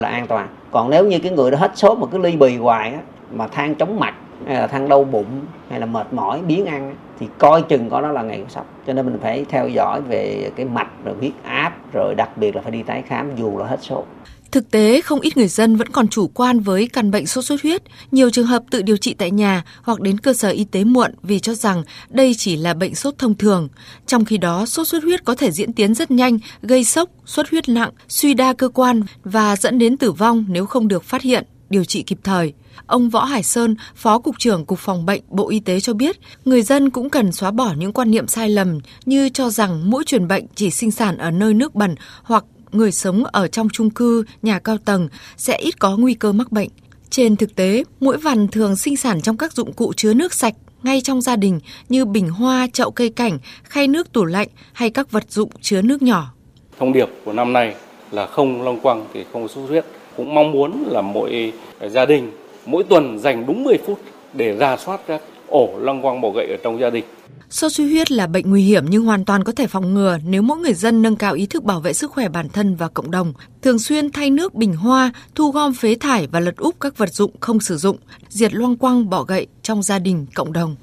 là an toàn. Còn nếu như cái người đó hết sốt mà cứ ly bì hoài á, mà than chóng mặt hay là than đau bụng hay là mệt mỏi biếng ăn thì coi chừng có đó là ngày sắp. Cho nên mình phải theo dõi về cái mạch rồi huyết áp, rồi đặc biệt là phải đi tái khám dù là hết sốt. Thực tế, không ít người dân vẫn còn chủ quan với căn bệnh sốt xuất huyết. Nhiều trường hợp tự điều trị tại nhà hoặc đến cơ sở y tế muộn vì cho rằng đây chỉ là bệnh sốt thông thường. Trong khi đó, sốt xuất huyết có thể diễn tiến rất nhanh, gây sốc, xuất huyết nặng, suy đa cơ quan và dẫn đến tử vong nếu không được phát hiện, điều trị kịp thời. Ông Võ Hải Sơn, Phó Cục trưởng Cục Phòng bệnh Bộ Y tế cho biết, người dân cũng cần xóa bỏ những quan niệm sai lầm như cho rằng muỗi truyền bệnh chỉ sinh sản ở nơi nước bẩn hoặc người sống ở trong chung cư, nhà cao tầng sẽ ít có nguy cơ mắc bệnh. Trên thực tế, muỗi vằn thường sinh sản trong các dụng cụ chứa nước sạch ngay trong gia đình như bình hoa, chậu cây cảnh, khay nước tủ lạnh hay các vật dụng chứa nước nhỏ. Thông điệp của năm nay là không loang quăng thì không sốt xuất huyết. Cũng mong muốn là mỗi gia đình mỗi tuần dành đúng 10 phút để rà soát các ổ loang quăng bọ gậy ở trong gia đình. Sốt xuất huyết là bệnh nguy hiểm nhưng hoàn toàn có thể phòng ngừa nếu mỗi người dân nâng cao ý thức bảo vệ sức khỏe bản thân và cộng đồng, thường xuyên thay nước bình hoa, thu gom phế thải và lật úp các vật dụng không sử dụng, diệt loang quăng bọ gậy trong gia đình, cộng đồng.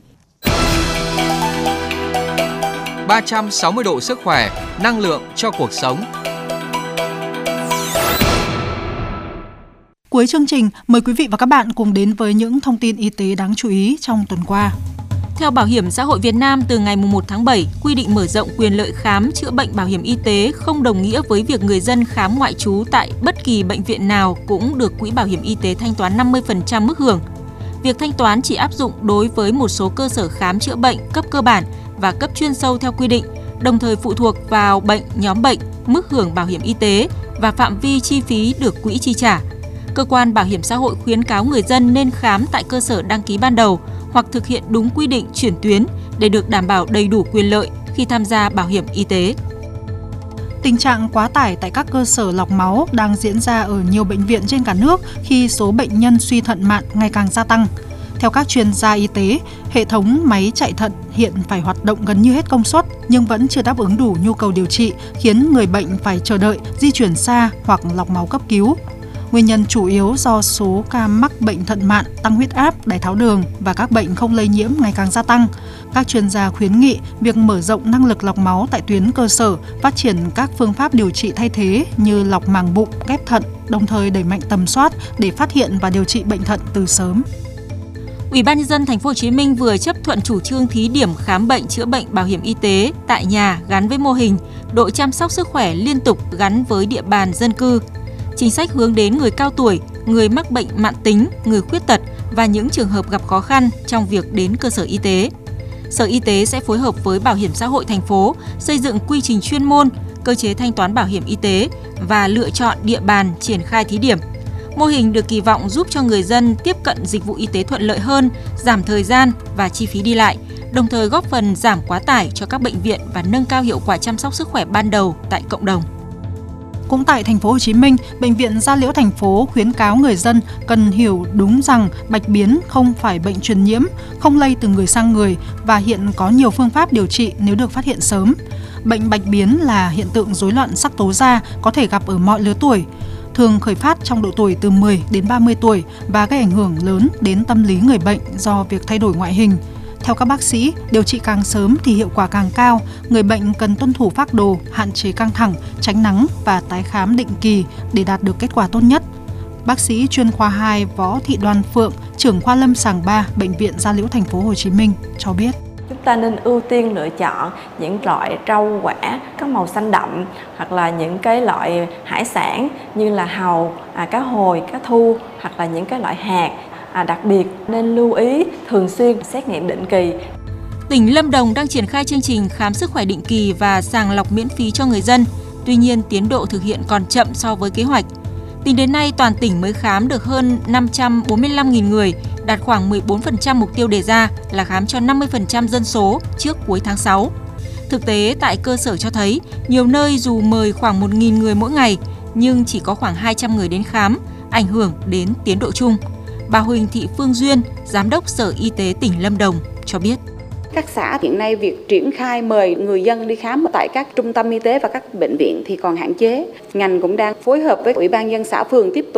360 độ sức khỏe, năng lượng cho cuộc sống. Cuối chương trình, mời quý vị và các bạn cùng đến với những thông tin y tế đáng chú ý trong tuần qua. Theo Bảo hiểm xã hội Việt Nam, từ ngày 1 tháng 7, quy định mở rộng quyền lợi khám chữa bệnh bảo hiểm y tế không đồng nghĩa với việc người dân khám ngoại trú tại bất kỳ bệnh viện nào cũng được Quỹ Bảo hiểm y tế thanh toán 50% mức hưởng. Việc thanh toán chỉ áp dụng đối với một số cơ sở khám chữa bệnh cấp cơ bản và cấp chuyên sâu theo quy định, đồng thời phụ thuộc vào bệnh, nhóm bệnh, mức hưởng bảo hiểm y tế và phạm vi chi phí được quỹ chi trả. Cơ quan Bảo hiểm xã hội khuyến cáo người dân nên khám tại cơ sở đăng ký ban đầu hoặc thực hiện đúng quy định chuyển tuyến để được đảm bảo đầy đủ quyền lợi khi tham gia bảo hiểm y tế. Tình trạng quá tải tại các cơ sở lọc máu đang diễn ra ở nhiều bệnh viện trên cả nước khi số bệnh nhân suy thận mạn ngày càng gia tăng. Theo các chuyên gia y tế, hệ thống máy chạy thận hiện phải hoạt động gần như hết công suất nhưng vẫn chưa đáp ứng đủ nhu cầu điều trị, khiến người bệnh phải chờ đợi, di chuyển xa hoặc lọc máu cấp cứu. Nguyên nhân chủ yếu do số ca mắc bệnh thận mạn, tăng huyết áp, đái tháo đường và các bệnh không lây nhiễm ngày càng gia tăng. Các chuyên gia khuyến nghị việc mở rộng năng lực lọc máu tại tuyến cơ sở, phát triển các phương pháp điều trị thay thế như lọc màng bụng, ghép thận, đồng thời đẩy mạnh tầm soát để phát hiện và điều trị bệnh thận từ sớm. Ủy ban nhân dân Thành phố Hồ Chí Minh vừa chấp thuận chủ trương thí điểm khám bệnh chữa bệnh bảo hiểm y tế tại nhà gắn với mô hình đội chăm sóc sức khỏe liên tục gắn với địa bàn dân cư. Chính sách hướng đến người cao tuổi, người mắc bệnh mãn tính, người khuyết tật và những trường hợp gặp khó khăn trong việc đến cơ sở y tế. Sở Y tế sẽ phối hợp với Bảo hiểm xã hội thành phố xây dựng quy trình chuyên môn, cơ chế thanh toán bảo hiểm y tế và lựa chọn địa bàn triển khai thí điểm. Mô hình được kỳ vọng giúp cho người dân tiếp cận dịch vụ y tế thuận lợi hơn, giảm thời gian và chi phí đi lại, đồng thời góp phần giảm quá tải cho các bệnh viện và nâng cao hiệu quả chăm sóc sức khỏe ban đầu tại cộng đồng. Cũng tại Thành phố Hồ Chí Minh, Bệnh viện Gia Liễu thành phố khuyến cáo người dân cần hiểu đúng rằng bạch biến không phải bệnh truyền nhiễm, không lây từ người sang người và hiện có nhiều phương pháp điều trị nếu được phát hiện sớm. Bệnh bạch biến là hiện tượng rối loạn sắc tố da có thể gặp ở mọi lứa tuổi, thường khởi phát trong độ tuổi từ 10 đến 30 tuổi và gây ảnh hưởng lớn đến tâm lý người bệnh do việc thay đổi ngoại hình. Theo các bác sĩ, điều trị càng sớm thì hiệu quả càng cao. Người bệnh cần tuân thủ phác đồ, hạn chế căng thẳng, tránh nắng và tái khám định kỳ để đạt được kết quả tốt nhất. Bác sĩ chuyên khoa 2 Võ Thị Đoan Phượng, trưởng khoa lâm sàng 3, Bệnh viện Gia Liễu Thành phố Hồ Chí Minh cho biết. Chúng ta nên ưu tiên lựa chọn những loại rau quả có màu xanh đậm hoặc là những cái loại hải sản như là hàu, cá hồi, cá thu hoặc là những cái loại hạt. Đặc biệt nên lưu ý thường xuyên xét nghiệm định kỳ. Tỉnh Lâm Đồng đang triển khai chương trình khám sức khỏe định kỳ và sàng lọc miễn phí cho người dân. Tuy nhiên, tiến độ thực hiện còn chậm so với kế hoạch. Tính đến nay, toàn tỉnh mới khám được hơn 545.000 người, đạt khoảng 14% mục tiêu đề ra là khám cho 50% dân số trước cuối tháng 6. Thực tế, tại cơ sở cho thấy, nhiều nơi dù mời khoảng 1.000 người mỗi ngày, nhưng chỉ có khoảng 200 người đến khám, ảnh hưởng đến tiến độ chung. Bà Huỳnh Thị Phương Duyên, Giám đốc Sở Y tế tỉnh Lâm Đồng cho biết. các xã hiện nay việc triển khai mời người dân đi khám tại các trung tâm y tế và các bệnh viện thì còn hạn chế. Ngành cũng đang phối hợp với Ủy ban nhân dân xã phường tiếp tục